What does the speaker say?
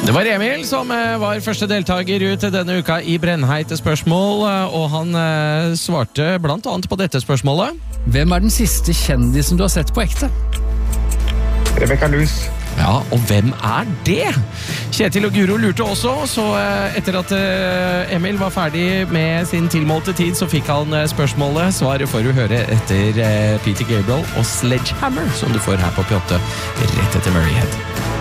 Det var Emil som var første deltaker ut denne uka i Brennheite spørsmål, og han svarte blant annet på dette spørsmålet. Hvem den siste kjendisen du har sett på ekte? Rebecca Luz. Ja, og hvem det? Kjetil og Guro lurte også, så etter at Emil var ferdig med sin tilmålte tid, så fikk han spørsmålet. Svaret får du høre etter Peter Gabriel og Sledgehammer, som du får her på P8 rett etter Murray Head.